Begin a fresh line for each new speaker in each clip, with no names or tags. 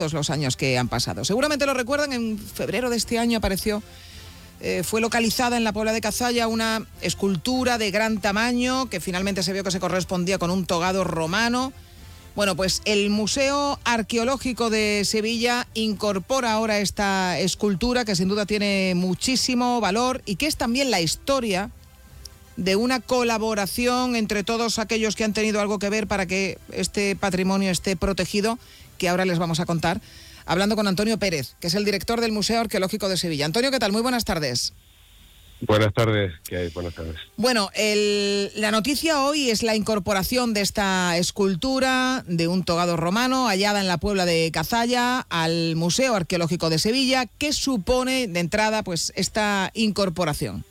todos los años que han pasado. Seguramente lo recuerdan, en febrero de este año apareció, fue localizada en la Puebla de Cazalla una escultura de gran tamaño que finalmente se vio que se correspondía con un togado romano. Bueno, pues el Museo Arqueológico de Sevilla incorpora ahora esta escultura que sin duda tiene muchísimo valor y que es también la historia de una colaboración entre todos aquellos que han tenido algo que ver para que este patrimonio esté protegido, que ahora les vamos a contar, hablando con Antonio Pérez, que es el director del Museo Arqueológico de Sevilla. Antonio, ¿qué tal? Muy buenas tardes.
Buenas tardes, ¿qué hay? Buenas tardes.
Bueno, la noticia hoy es la incorporación de esta escultura de un togado romano hallada en la Puebla de Cazalla al Museo Arqueológico de Sevilla. ¿Qué supone de entrada pues esta incorporación?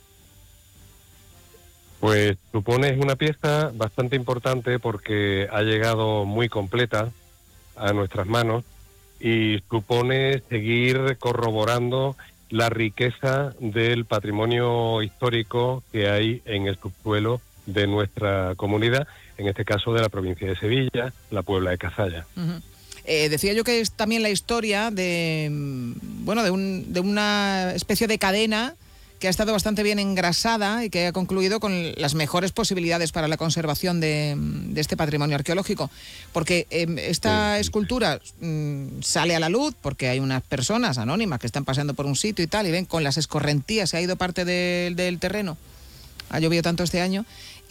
Pues supone una pieza bastante importante porque ha llegado muy completa a nuestras manos y supone seguir corroborando la riqueza del patrimonio histórico que hay en el subsuelo de nuestra comunidad, en este caso de la provincia de Sevilla, la Puebla de Cazalla.
Uh-huh. Decía yo que es también la historia de una especie de cadena que ha estado bastante bien engrasada y que ha concluido con las mejores posibilidades para la conservación de este patrimonio arqueológico. Porque esta escultura sale a la luz porque hay unas personas anónimas que están paseando por un sitio y tal, y ven con las escorrentías, se ha ido parte del terreno, ha llovido tanto este año,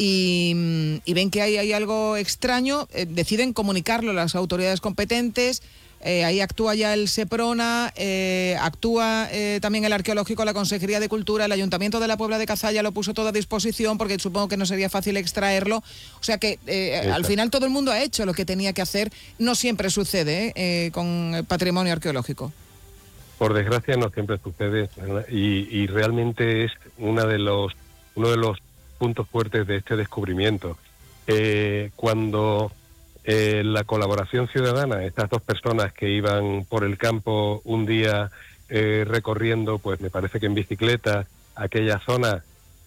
y ven que hay algo extraño, deciden comunicarlo a las autoridades competentes. Ahí actúa ya el Seprona, actúa también el Arqueológico, la Consejería de Cultura, el Ayuntamiento de la Puebla de Cazalla lo puso todo a disposición porque supongo que no sería fácil extraerlo. O sea que al final todo el mundo ha hecho lo que tenía que hacer. No siempre sucede con el patrimonio arqueológico.
Por desgracia no siempre sucede y realmente es uno de los puntos fuertes de este descubrimiento. Cuando la colaboración ciudadana, estas dos personas que iban por el campo un día recorriendo, pues me parece que en bicicleta, aquella zona,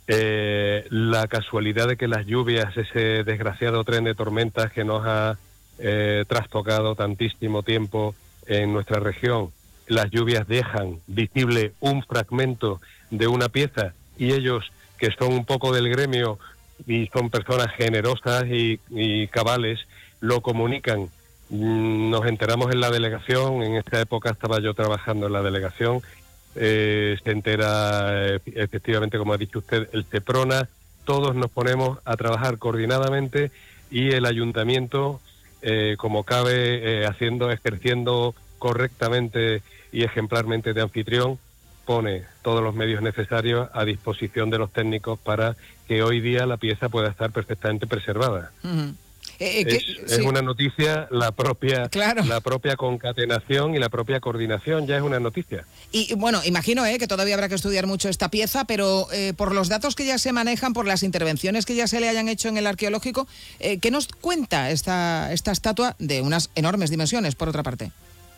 la casualidad de que las lluvias, ese desgraciado tren de tormentas que nos ha trastocado tantísimo tiempo en nuestra región, las lluvias dejan visible un fragmento de una pieza y ellos, que son un poco del gremio y son personas generosas y cabales, lo comunican. Nos enteramos en la delegación, en esta época estaba yo trabajando en la delegación, se entera efectivamente, como ha dicho usted, el Seprona, todos nos ponemos a trabajar coordinadamente y el ayuntamiento, como cabe, ejerciendo correctamente y ejemplarmente de anfitrión, pone todos los medios necesarios a disposición de los técnicos para que hoy día la pieza pueda estar perfectamente preservada. Uh-huh. Es una noticia, la propia concatenación y la propia coordinación ya es una noticia.
Y bueno, imagino que todavía habrá que estudiar mucho esta pieza, pero por los datos que ya se manejan, por las intervenciones que ya se le hayan hecho en el arqueológico, ¿qué nos cuenta esta estatua de unas enormes dimensiones, por otra parte?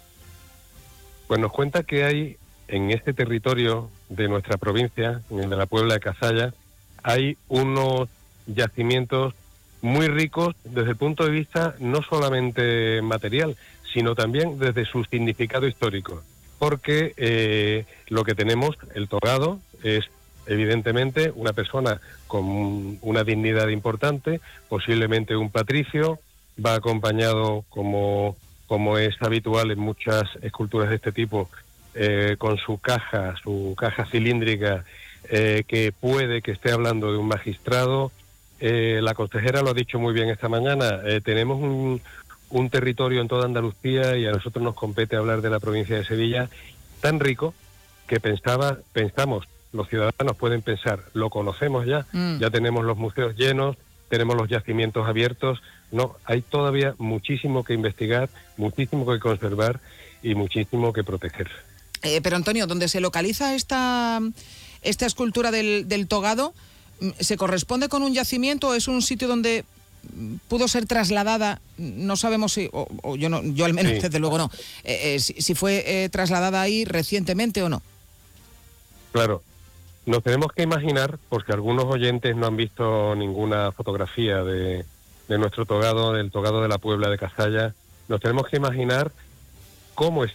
Pues nos cuenta que hay en este territorio de nuestra provincia, en de la Puebla de Cazalla, hay unos yacimientos muy ricos desde el punto de vista no solamente material, sino también desde su significado histórico. Porque lo que tenemos, el togado, es evidentemente una persona con una dignidad importante, posiblemente un patricio, va acompañado, como es habitual en muchas esculturas de este tipo, con su caja cilíndrica, que puede que esté hablando de un magistrado. La consejera lo ha dicho muy bien esta mañana, tenemos un territorio en toda Andalucía y a nosotros nos compete hablar de la provincia de Sevilla tan rico que pensamos, los ciudadanos pueden pensar, lo conocemos ya, ya tenemos los museos llenos, tenemos los yacimientos abiertos. No, hay todavía muchísimo que investigar, muchísimo que conservar y muchísimo que proteger.
Pero Antonio, ¿dónde se localiza esta escultura del togado? ¿Se corresponde con un yacimiento o es un sitio donde pudo ser trasladada? No sabemos si, o yo al menos desde luego no, si fue trasladada ahí recientemente o no.
Claro, nos tenemos que imaginar, porque algunos oyentes no han visto ninguna fotografía de nuestro togado, del togado de la Puebla de Cazalla, nos tenemos que imaginar cómo